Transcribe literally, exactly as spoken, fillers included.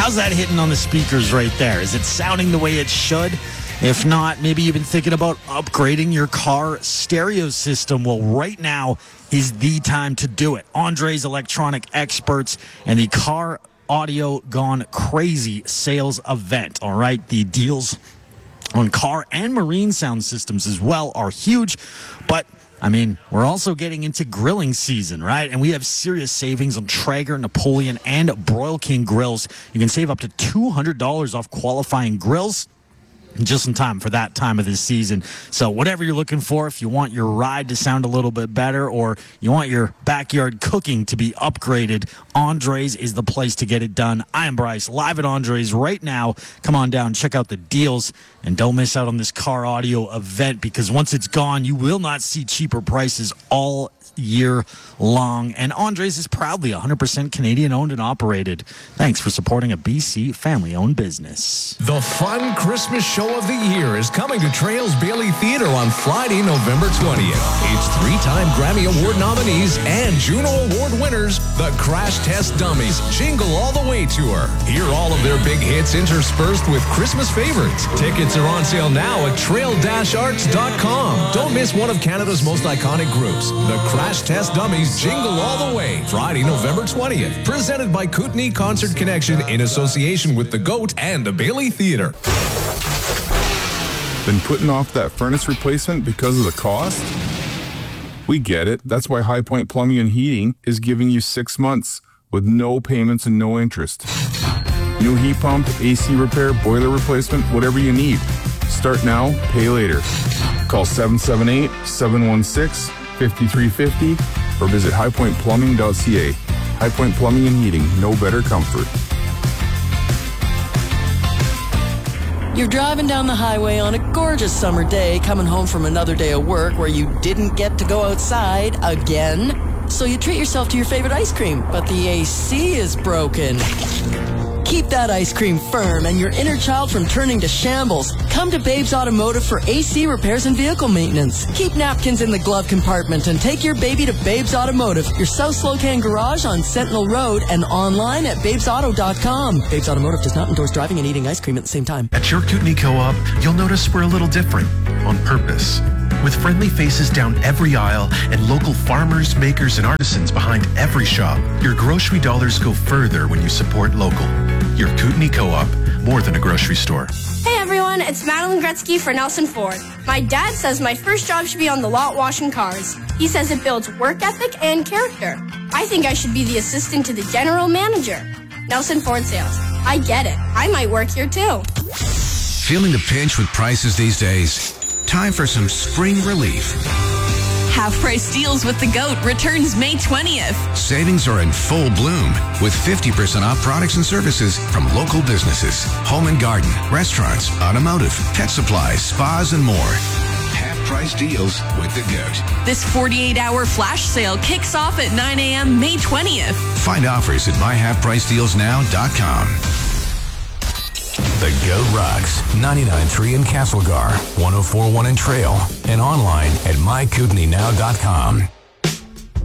How's that hitting on the speakers right there? Is it sounding the way it should? If not, maybe you've been thinking about upgrading your car stereo system. Well, right now is the time to do it. Andre's Electronic Experts and the Car Audio Gone Crazy sales event. All right, the deals on car and marine sound systems as well are huge, but I mean, we're also getting into grilling season, right? And we have serious savings on Traeger, Napoleon, and Broil King grills. You can save up to two hundred dollars off qualifying grills just in time for that time of the season. So whatever you're looking for, if you want your ride to sound a little bit better or you want your backyard cooking to be upgraded, Andre's is the place to get it done. I am Bryce, live at Andre's right now. Come on down, check out the deals, and don't miss out on this car audio event, because once it's gone, you will not see cheaper prices all year long. And Andre's is proudly one hundred percent Canadian owned and operated. Thanks for supporting a B C family owned business. The fun Christmas show of the year is coming to Trails Bailey Theatre on Friday, November twentieth. It's three-time Grammy Award nominees and Juno Award winners, the Crash Test Dummies Jingle All the Way Tour. Hear all of their big hits interspersed with Christmas favorites. Tickets are on sale now at trail dash arts dot com. Don't miss one of Canada's most iconic groups, the Crash Test Dummies Jingle All the Way, Friday, November twentieth. Presented by Kootenai Concert Connection in association with the GOAT and the Bailey Theatre. Been putting off that furnace replacement because of the cost? We get it. That's why High Point Plumbing and Heating is giving you six months with no payments and no interest. New heat pump, A C repair, boiler replacement, whatever you need. Start now, pay later. Call seven seven eight, seven one six, five three five zero or visit high point plumbing dot c a. High Point Plumbing and Heating, no better comfort. You're driving down the highway on a gorgeous summer day, coming home from another day of work where you didn't get to go outside again. So you treat yourself to your favorite ice cream, but the A C is broken. Keep that ice cream firm and your inner child from turning to shambles. Come to Babes Automotive for A C repairs and vehicle maintenance. Keep napkins in the glove compartment and take your baby to Babes Automotive, your South Slocan garage on Sentinel Road, and online at babes auto dot com. Babes Automotive does not endorse driving and eating ice cream at the same time. At your Kootenai Co-op, you'll notice we're a little different on purpose. With friendly faces down every aisle and local farmers, makers, and artisans behind every shop, your grocery dollars go further when you support local. Your Kootenai Co-op, more than a grocery store. Hey everyone, it's Madeline Gretzky for Nelson Ford. My dad says my first job should be on the lot washing cars. He says it builds work ethic and character. I think I should be the assistant to the general manager. Nelson Ford Sales. I get it. I might work here too. Feeling the pinch with prices these days? Time for some spring relief. Half-price deals with the GOAT returns May twentieth. Savings are in full bloom with fifty percent off products and services from local businesses, home and garden, restaurants, automotive, pet supplies, spas, and more. Half-price deals with the GOAT. This forty-eight hour flash sale kicks off at nine a.m. May twentieth. Find offers at my half price deals now dot com. The GOAT rocks. ninety-nine point three in Castlegar, one oh four point one in Trail, and online at my kootenai now dot com.